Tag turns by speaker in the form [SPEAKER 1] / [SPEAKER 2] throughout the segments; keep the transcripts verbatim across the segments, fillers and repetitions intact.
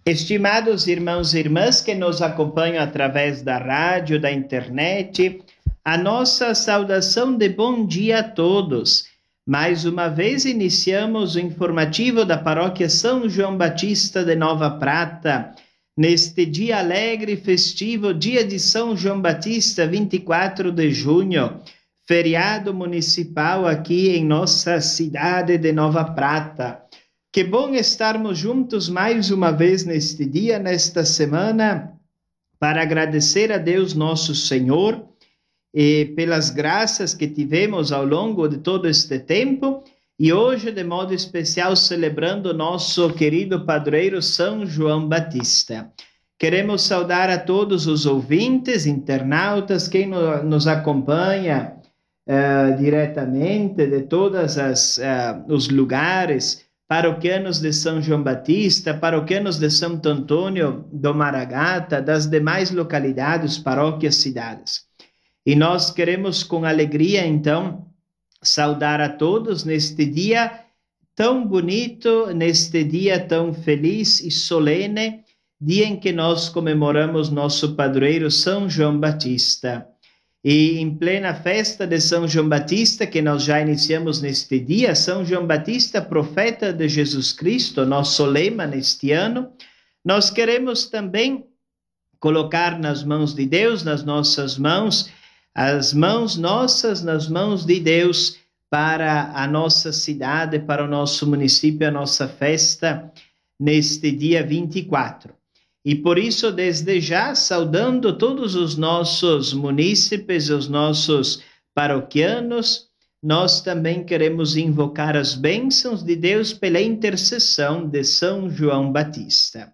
[SPEAKER 1] Estimados irmãos e irmãs que nos acompanham através da rádio, da internet, a nossa saudação de bom dia a todos. Mais uma vez iniciamos o informativo da paróquia São João Batista de Nova Prata, neste dia alegre e festivo, dia de São João Batista, vinte e quatro de junho, feriado municipal aqui em nossa cidade de Nova Prata. Que bom estarmos juntos mais uma vez neste dia, nesta semana, para agradecer a Deus nosso Senhor e pelas graças que tivemos ao longo de todo este tempo e hoje, de modo especial, celebrando nosso querido padroeiro São João Batista. Queremos saudar a todos os ouvintes, internautas, quem no, nos acompanha uh, diretamente de todos uh, os lugares, paroquianos de São João Batista, paroquianos de Santo Antônio do Maragata, das demais localidades, paróquias, cidades. E nós queremos com alegria, então, saudar a todos neste dia tão bonito, neste dia tão feliz e solene, dia em que nós comemoramos nosso padroeiro São João Batista. E em plena festa de São João Batista, que nós já iniciamos neste dia, São João Batista, profeta de Jesus Cristo, nosso lema neste ano, nós queremos também colocar nas mãos de Deus, nas nossas mãos, as mãos nossas nas mãos de Deus, para a nossa cidade, para o nosso município, a nossa festa, neste dia vinte e quatro. E por isso, desde já, saudando todos os nossos munícipes, os nossos paroquianos, nós também queremos invocar as bênçãos de Deus pela intercessão de São João Batista.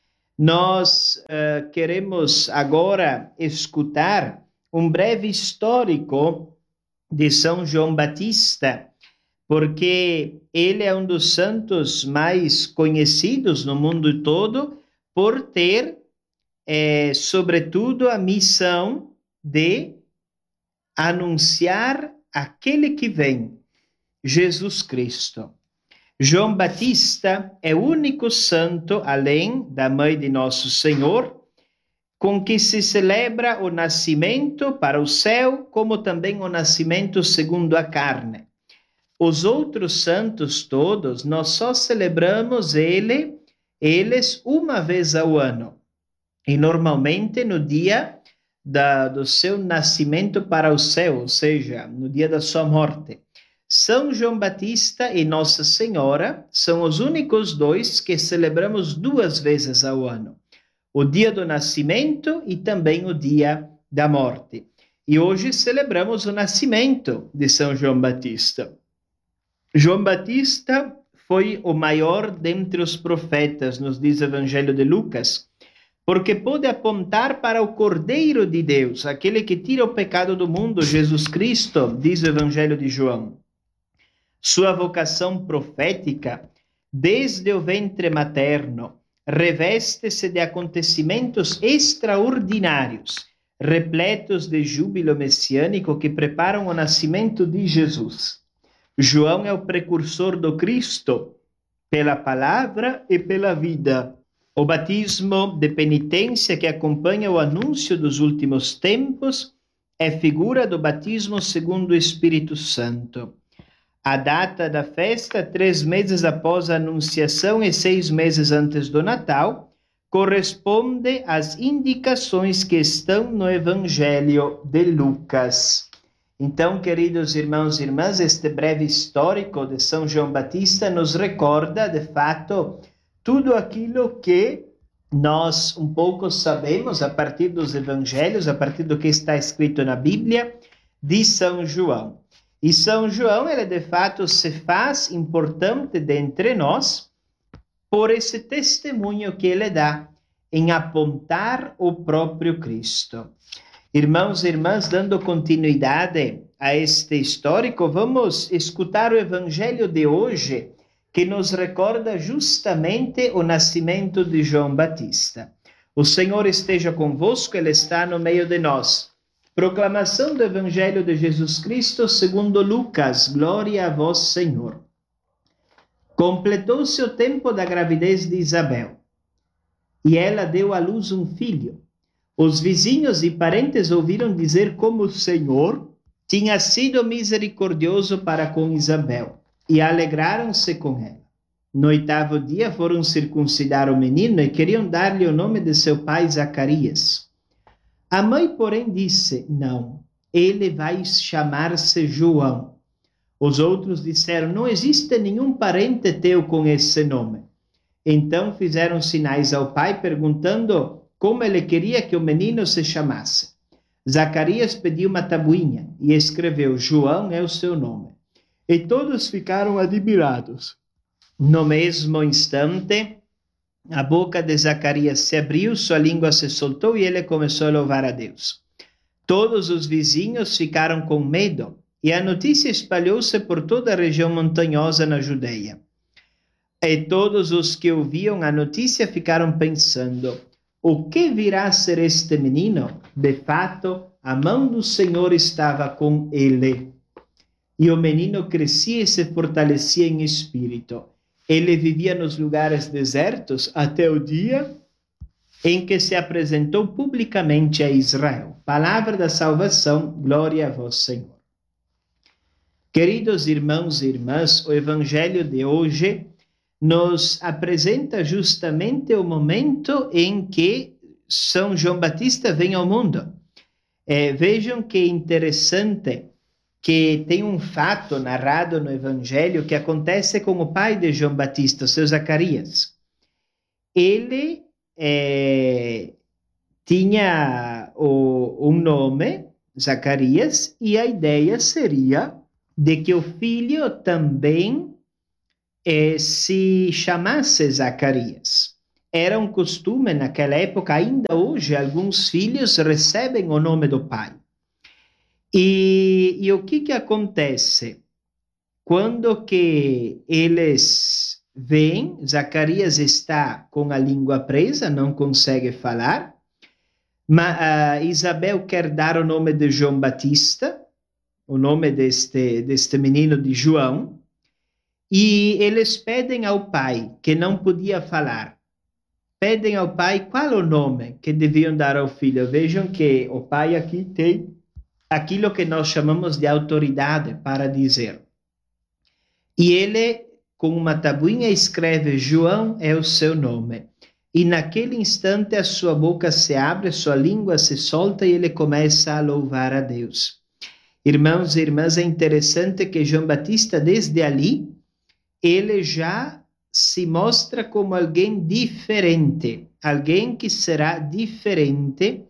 [SPEAKER 1] Nós uh, queremos agora escutar um breve histórico de São João Batista, porque ele é um dos santos mais conhecidos no mundo todo, por ter, é, sobretudo, a missão de anunciar aquele que vem, Jesus Cristo. João Batista é o único santo, além da mãe de Nosso Senhor, com que se celebra o nascimento para o céu, como também o nascimento segundo a carne. Os outros santos todos, nós só celebramos ele eles uma vez ao ano, e normalmente no dia da, do seu nascimento para o céu, ou seja, no dia da sua morte. São João Batista e Nossa Senhora são os únicos dois que celebramos duas vezes ao ano, o dia do nascimento e também o dia da morte. E hoje celebramos o nascimento de São João Batista. João Batista foi o maior dentre os profetas, nos diz o Evangelho de Lucas, porque pôde apontar para o Cordeiro de Deus, aquele que tira o pecado do mundo, Jesus Cristo, diz o Evangelho de João. Sua vocação profética, desde o ventre materno, reveste-se de acontecimentos extraordinários, repletos de júbilo messiânico que preparam o nascimento de Jesus. João é o precursor do Cristo, pela palavra e pela vida. O batismo de penitência que acompanha o anúncio dos últimos tempos é figura do batismo segundo o Espírito Santo. A data da festa, três meses após a anunciação e seis meses antes do Natal, corresponde às indicações que estão no Evangelho de Lucas. Então, queridos irmãos e irmãs, este breve histórico de São João Batista nos recorda, de fato, tudo aquilo que nós um pouco sabemos a partir dos evangelhos, a partir do que está escrito na Bíblia, de São João. E São João, ele de fato se faz importante dentre nós por esse testemunho que ele dá em apontar o próprio Cristo. Irmãos e irmãs, dando continuidade a este histórico, vamos escutar o evangelho de hoje, que nos recorda justamente o nascimento de João Batista. O Senhor esteja convosco, Ele está no meio de nós. Proclamação do Evangelho de Jesus Cristo segundo Lucas. Glória a vós, Senhor. Completou-se o tempo da gravidez de Isabel. e ela deu à luz um filho. Os vizinhos e parentes ouviram dizer como o Senhor tinha sido misericordioso para com Isabel, e alegraram-se com ela. No oitavo dia foram circuncidar o menino e queriam dar-lhe o nome de seu pai Zacarias. A mãe, porém, disse: não, ele vai chamar-se João. Os outros disseram: não existe nenhum parente teu com esse nome. Então fizeram sinais ao pai, perguntando como ele queria que o menino se chamasse. Zacarias pediu uma tabuinha e escreveu: João é o seu nome. E todos ficaram admirados. No mesmo instante, a boca de Zacarias se abriu, sua língua se soltou e ele começou a louvar a Deus. Todos os vizinhos ficaram com medo e a notícia espalhou-se por toda a região montanhosa na Judeia. E todos os que ouviam a notícia ficaram pensando: o que virá a ser este menino? De fato, a mão do Senhor estava com ele. E o menino crescia e se fortalecia em espírito. Ele vivia nos lugares desertos até o dia em que se apresentou publicamente a Israel. Palavra da salvação, glória a vós, Senhor. Queridos irmãos e irmãs, o evangelho de hoje nos apresenta justamente o momento em que São João Batista vem ao mundo. É, vejam que interessante que tem um fato narrado no Evangelho que acontece com o pai de João Batista, o seu Zacarias. Ele é, tinha o, um nome, Zacarias, e a ideia seria de que o filho também é, se chamasse Zacarias. Era um costume naquela época, ainda hoje, alguns filhos recebem o nome do pai. E, e o que que acontece? Quando que eles veem, Zacarias está com a língua presa, não consegue falar, mas uh, Isabel quer dar o nome de João Batista, o nome deste, deste menino de João, e eles pedem ao pai, que não podia falar, pedem ao pai qual o nome que deviam dar ao filho. Vejam que o pai aqui tem aquilo que nós chamamos de autoridade para dizer. E ele, com uma tabuinha, escreve: João é o seu nome. E naquele instante a sua boca se abre, sua língua se solta e ele começa a louvar a Deus. Irmãos e irmãs, é interessante que João Batista, desde ali, ele já se mostra como alguém diferente, alguém que será diferente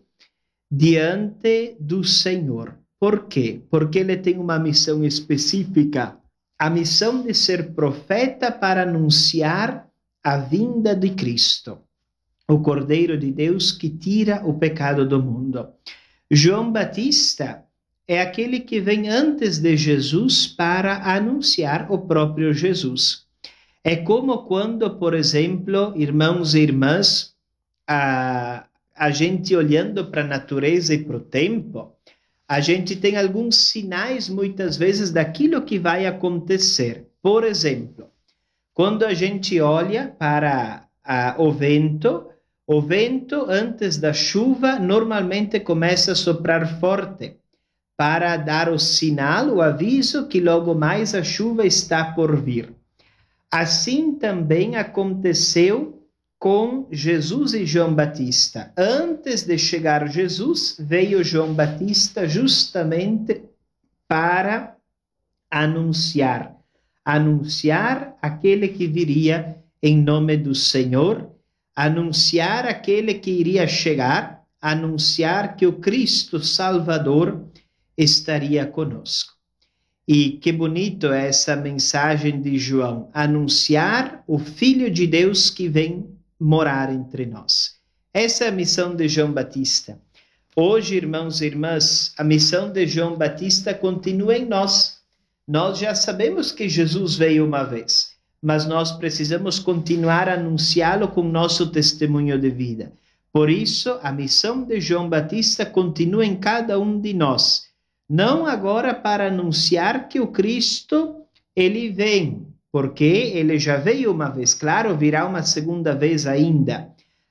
[SPEAKER 1] diante do Senhor. Por quê? Porque ele tem uma missão específica, a missão de ser profeta para anunciar a vinda de Cristo, o Cordeiro de Deus que tira o pecado do mundo. João Batista é aquele que vem antes de Jesus para anunciar o próprio Jesus. É como quando, por exemplo, irmãos e irmãs, a, a gente olhando para a natureza e para o tempo, a gente tem alguns sinais, muitas vezes, daquilo que vai acontecer. Por exemplo, quando a gente olha para a, o vento, o vento, antes da chuva, normalmente começa a soprar forte, para dar o sinal, o aviso que logo mais a chuva está por vir. Assim também aconteceu com Jesus e João Batista. Antes de chegar Jesus, veio João Batista justamente para anunciar, anunciar aquele que viria em nome do Senhor, anunciar aquele que iria chegar, anunciar que o Cristo Salvador estaria conosco. E que bonito é essa mensagem de João, anunciar o Filho de Deus que vem morar entre nós. Essa é a missão de João Batista. Hoje, irmãos e irmãs, a missão de João Batista continua em nós. Nós já sabemos que Jesus veio uma vez, mas nós precisamos continuar a anunciá-lo com nosso testemunho de vida. Por isso, a missão de João Batista continua em cada um de nós. Não agora para anunciar que o Cristo, ele vem, porque ele já veio uma vez, claro, virá uma segunda vez ainda,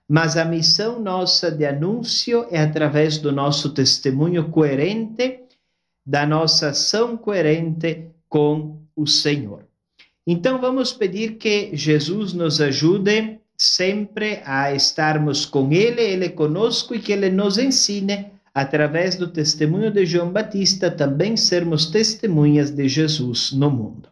[SPEAKER 1] mas a missão nossa de anúncio é através do nosso testemunho coerente, da nossa ação coerente com o Senhor. Então, vamos pedir que Jesus nos ajude sempre a estarmos com Ele, Ele conosco, e que Ele nos ensine, através do testemunho de João Batista, também sermos testemunhas de Jesus no mundo.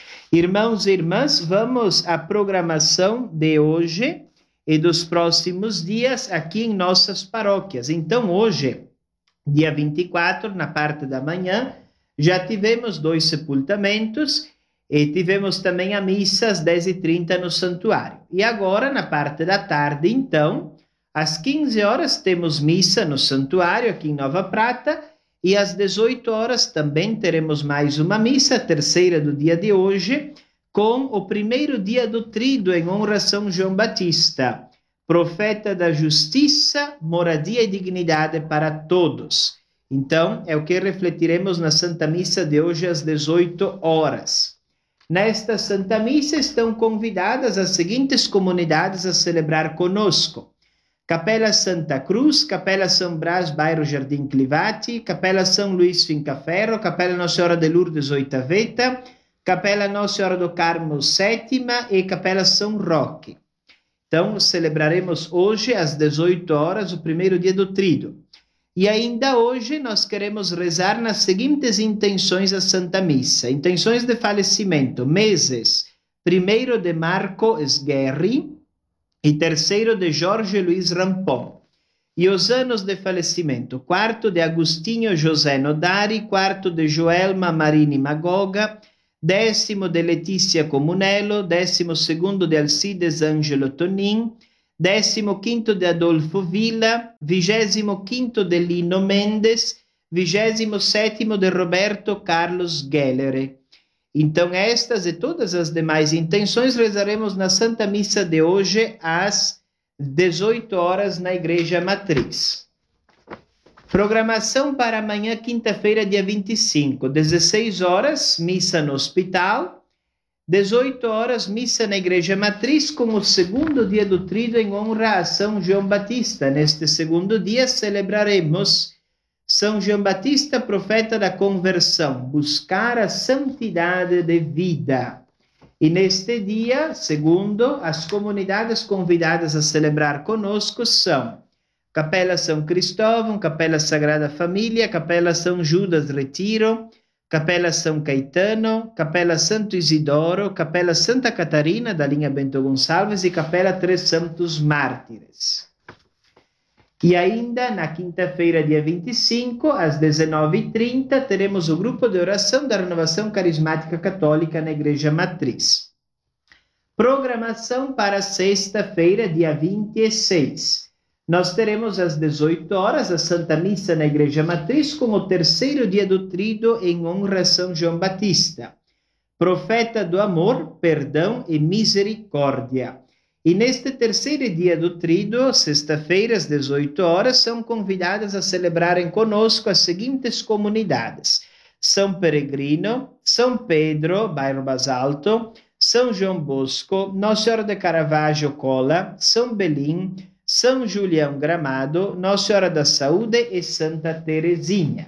[SPEAKER 1] Irmãos e irmãs, vamos à programação de hoje e dos próximos dias aqui em nossas paróquias. Então, hoje, dia vinte e quatro, na parte da manhã, já tivemos dois sepultamentos e tivemos também a missa às dez e trinta no santuário. E agora, na parte da tarde, então, às quinze horas, temos missa no santuário aqui em Nova Prata, e às dezoito horas também teremos mais uma missa, a terceira do dia de hoje, com o primeiro dia do Tríduo em honra a São João Batista, profeta da justiça, moradia e dignidade para todos. Então, é o que refletiremos na Santa Missa de hoje às dezoito horas. Nesta Santa Missa estão convidadas as seguintes comunidades a celebrar conosco: Capela Santa Cruz, Capela São Brás, bairro Jardim Clivati, Capela São Luís Fincaferro, Capela Nossa Senhora de Lourdes Oitaveta, Capela Nossa Senhora do Carmo Sétima e Capela São Roque. Então, celebraremos hoje às dezoito horas o primeiro dia do Tríduo. E ainda hoje nós queremos rezar nas seguintes intenções da Santa Missa. Intenções de falecimento: meses, primeiro de Marco Sgherri e terceiro de Jorge Luiz Rampon. E os anos de falecimento: quarto de Agostinho José Nodari, quarto de Joelma Marini Magoga, décimo de Letícia Comunello, décimo segundo de Alcides Angelo Tonin, décimo quinto de Adolfo Villa, vigésimo quinto de Lino Mendes, vigésimo sétimo de Roberto Carlos Gellere. Então, estas e todas as demais intenções rezaremos na Santa Missa de hoje às dezoito horas na Igreja Matriz. Programação para amanhã, quinta-feira, dia vinte e cinco, dezesseis horas, missa no hospital, dezoito horas, missa na Igreja Matriz, com o segundo dia do Tríduo em honra a São João Batista. Neste segundo dia celebraremos São João Batista, profeta da conversão, buscar a santidade de vida. E neste dia, segundo, as comunidades convidadas a celebrar conosco são Capela São Cristóvão, Capela Sagrada Família, Capela São Judas Retiro, Capela São Caetano, Capela Santo Isidoro, Capela Santa Catarina, da linha Bento Gonçalves, e Capela Três Santos Mártires. E ainda, na quinta-feira, dia vinte e cinco, às dezenove e trinta, teremos o grupo de oração da Renovação Carismática Católica na Igreja Matriz. Programação para sexta-feira, dia vinte e seis. Nós teremos às dezoito horas a Santa Missa na Igreja Matriz com o terceiro dia do Tríduo em honra a São João Batista, profeta do amor, perdão e misericórdia. E neste terceiro dia do Tríduo, sexta-feira, às dezoito horas, são convidadas a celebrarem conosco as seguintes comunidades: São Peregrino, São Pedro, bairro Basalto, São João Bosco, Nossa Senhora de Caravaggio Cola, São Belim, São Julião Gramado, Nossa Senhora da Saúde e Santa Teresinha.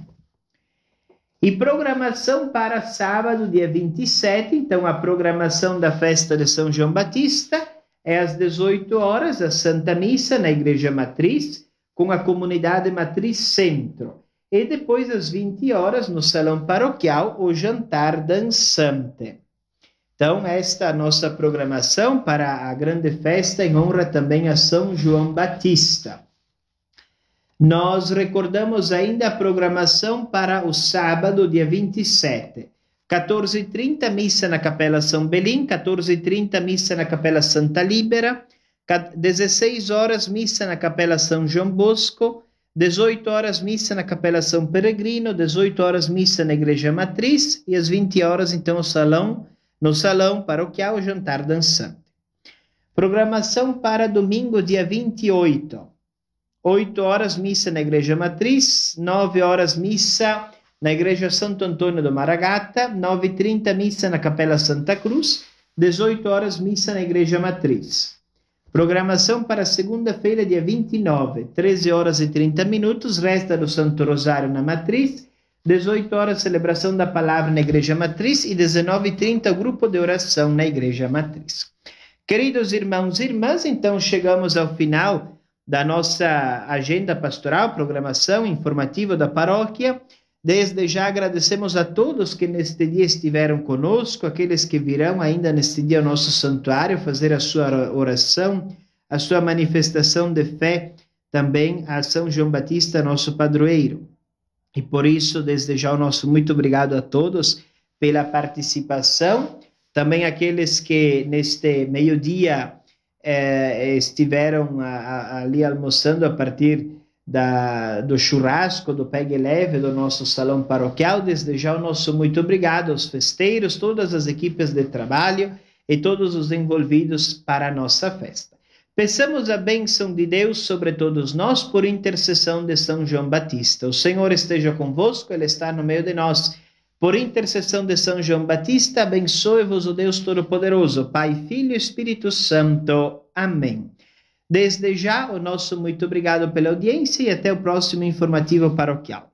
[SPEAKER 1] E programação para sábado, dia vinte e sete, então a programação da festa de São João Batista é às dezoito horas, a Santa Missa na Igreja Matriz, com a comunidade Matriz Centro. E depois, às vinte horas, no Salão Paroquial, o jantar dançante. Então, esta é a nossa programação para a grande festa em honra também a São João Batista. Nós recordamos ainda a programação para o sábado, dia vinte e sete. quatorze e trinta, missa na Capela São Belim, quatorze e trinta, missa na Capela Santa Líbera, dezesseis horas, missa na Capela São João Bosco, dezoito horas, missa na Capela São Peregrino, dezoito horas, missa na Igreja Matriz, e às vinte horas, então, o salão, no Salão Paroquial, o jantar dançante. Programação para domingo, dia vinte e oito. oito horas, missa na Igreja Matriz, nove horas, missa na Igreja Santo Antônio do Maragata, nove e trinta, missa na Capela Santa Cruz, dezoito horas, missa na Igreja Matriz. Programação para segunda-feira, dia vinte e nove, treze horas e trinta minutos, resta do Santo Rosário na Matriz, dezoito horas, celebração da Palavra na Igreja Matriz e dezenove e trinta, grupo de oração na Igreja Matriz. Queridos irmãos e irmãs, então chegamos ao final da nossa agenda pastoral, programação informativa da paróquia. Desde já agradecemos a todos que neste dia estiveram conosco, aqueles que virão ainda neste dia ao nosso santuário fazer a sua oração, a sua manifestação de fé também a São João Batista, nosso padroeiro. E por isso, desde já, o nosso muito obrigado a todos pela participação, também aqueles que neste meio-dia eh, estiveram a, a, ali almoçando a partir Da, do churrasco, do pegue leve do nosso salão paroquial. Desde já o nosso muito obrigado aos festeiros, todas as equipes de trabalho e todos os envolvidos para a nossa festa. Peçamos a bênção de Deus sobre todos nós por intercessão de São João Batista. O Senhor esteja convosco, Ele está no meio de nós. Por intercessão de São João Batista, abençoe-vos o Deus Todo-Poderoso, Pai, Filho e Espírito Santo. Amém. Desde já, o nosso muito obrigado pela audiência e até o próximo informativo paroquial.